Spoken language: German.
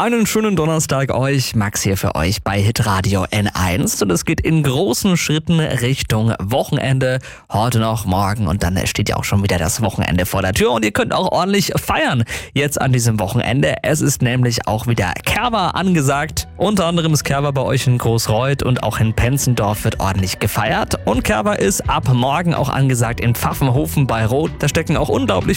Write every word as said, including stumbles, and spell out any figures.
Einen schönen Donnerstag euch, Max hier für euch bei Hitradio N eins und es geht in großen Schritten Richtung Wochenende. Heute noch, morgen und dann steht ja auch schon wieder das Wochenende vor der Tür und ihr könnt auch ordentlich feiern jetzt an diesem Wochenende. Es ist nämlich auch wieder Kerber angesagt. Unter anderem ist Kerber bei euch in Großreuth und auch in Penzendorf wird ordentlich gefeiert und Kerber ist ab morgen auch angesagt in Pfaffenhofen bei Roth. Da stecken auch unglaublich